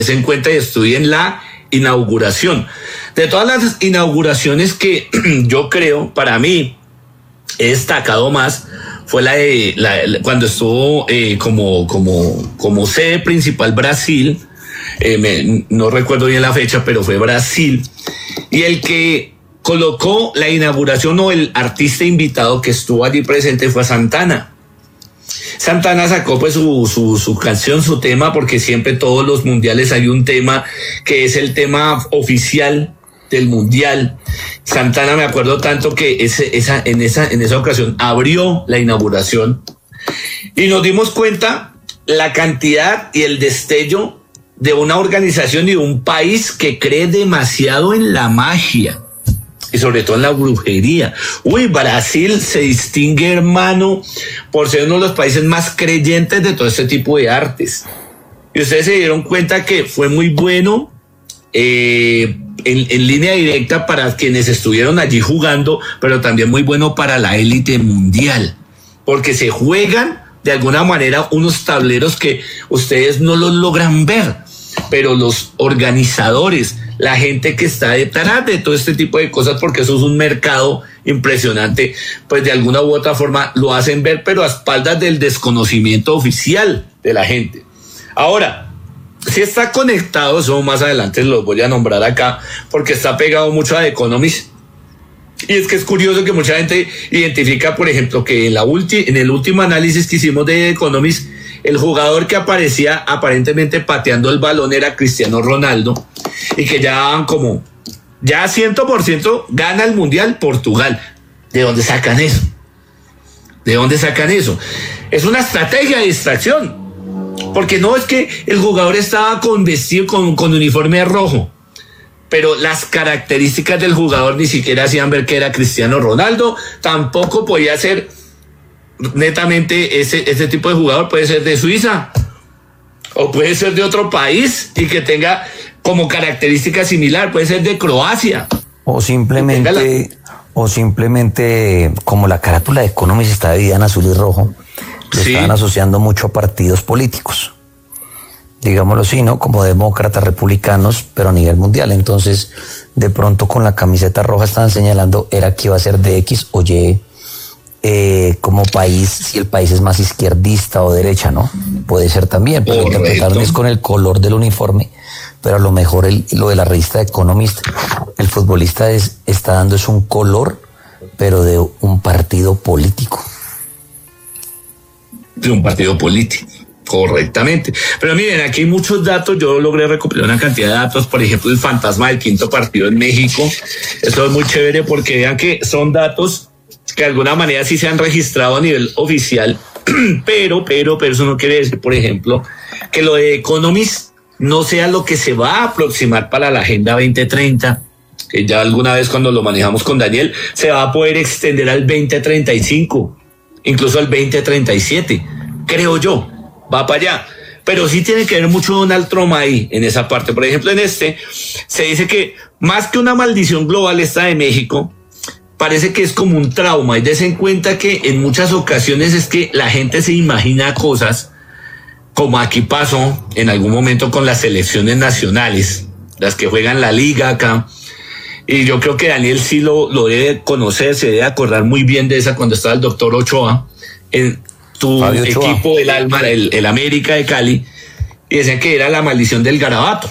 en cuenta y estudien la inauguración. De todas las inauguraciones que yo creo, para mí, he destacado más, fue cuando estuvo como sede principal Brasil, no recuerdo bien la fecha, pero fue Brasil, y el que colocó la inauguración o el artista invitado que estuvo allí presente fue Santana. Santana sacó pues su canción, su tema, porque siempre todos los mundiales hay un tema que es el tema oficial del mundial. Santana, me acuerdo tanto que en esa ocasión abrió la inauguración y nos dimos cuenta la cantidad y el destello de una organización y de un país que cree demasiado en la magia y sobre todo en la brujería. Brasil se distingue, hermano, por ser uno de los países más creyentes de todo este tipo de artes. Y ustedes se dieron cuenta que fue muy bueno en línea directa para quienes estuvieron allí jugando, pero también muy bueno para la élite mundial, porque se juegan de alguna manera unos tableros que ustedes no los logran ver, pero los organizadores, la gente que está detrás de todo este tipo de cosas, porque eso es un mercado impresionante, pues de alguna u otra forma lo hacen ver, pero a espaldas del desconocimiento oficial de la gente. Ahora, si está conectado, eso más adelante los voy a nombrar acá, porque está pegado mucho a The Economist. Y es que es curioso que mucha gente identifica, por ejemplo, que en el último análisis que hicimos de The Economist, el jugador que aparecía aparentemente pateando el balón era Cristiano Ronaldo, y que ya 100% gana el Mundial Portugal. ¿De dónde sacan eso? ¿De dónde sacan eso? Es una estrategia de distracción. Porque no es que el jugador estaba vestido con uniforme rojo, pero las características del jugador ni siquiera hacían ver que era Cristiano Ronaldo. Tampoco podía ser netamente ese tipo de jugador. Puede ser de Suiza o puede ser de otro país y que tenga como característica similar. Puede ser de Croacia. O simplemente como la carátula de Economist está dividida en azul y rojo, le estaban asociando mucho a partidos políticos, digámoslo así, ¿no? Como demócratas, republicanos, pero a nivel mundial. Entonces, de pronto con la camiseta roja estaban señalando era que iba a ser de X o Y como país, si el país es más izquierdista o derecha, ¿no? Puede ser también, pero interpretaron es con el color del uniforme, pero a lo mejor lo de la revista de Economist, el futbolista está dando es un color, pero de un partido político. De un partido político, correctamente. Pero miren, aquí hay muchos datos. Yo logré recopilar una cantidad de datos. Por ejemplo, el fantasma del quinto partido en México. Esto es muy chévere porque vean que son datos que de alguna manera sí se han registrado a nivel oficial, pero eso no quiere decir, por ejemplo, que lo de Economist no sea lo que se va a aproximar para la Agenda 2030, que ya alguna vez cuando lo manejamos con Daniel, se va a poder extender al 2035, incluso al 2037, creo yo, va para allá. Pero sí tiene que ver mucho Donald Trump ahí, en esa parte. Por ejemplo, se dice que más que una maldición global esta de México, parece que es como un trauma. Y des en cuenta que en muchas ocasiones es que la gente se imagina cosas, como aquí pasó en algún momento con las selecciones nacionales, las que juegan la liga acá. Y yo creo que Daniel sí lo debe conocer, se debe acordar muy bien de esa cuando estaba el doctor Ochoa, en tu equipo del alma, el América de Cali, y decían que era la maldición del garabato.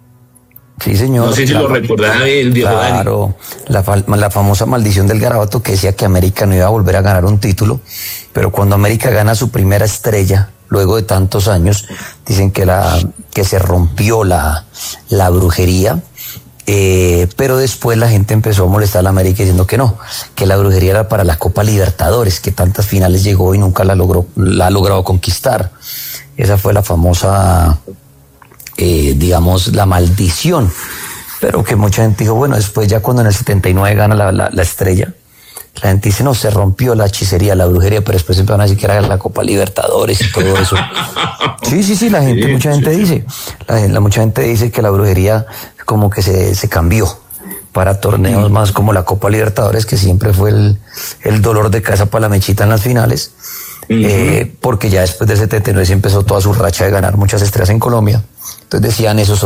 Sí, señor. No sé si lo recordará bien, Diego. Claro, la famosa maldición del garabato que decía que América no iba a volver a ganar un título, pero cuando América gana su primera estrella, luego de tantos años, dicen que se rompió la brujería. Pero después la gente empezó a molestar a la América diciendo que no, que la brujería era para la Copa Libertadores, que tantas finales llegó y nunca la ha logrado conquistar. Esa fue la famosa, digamos, la maldición. Pero que mucha gente dijo, bueno, después ya cuando en el 79 gana la estrella, la gente dice, no, se rompió la hechicería, la brujería, pero después empezaron a decir que era la Copa Libertadores y todo eso. Sí, la gente, mucha gente dice. Mucha gente dice que la brujería como que se cambió para torneos más como la Copa Libertadores, que siempre fue el dolor de cabeza para la mechita en las finales, porque ya después del 79 se empezó toda su racha de ganar muchas estrellas en Colombia, Entonces decían esos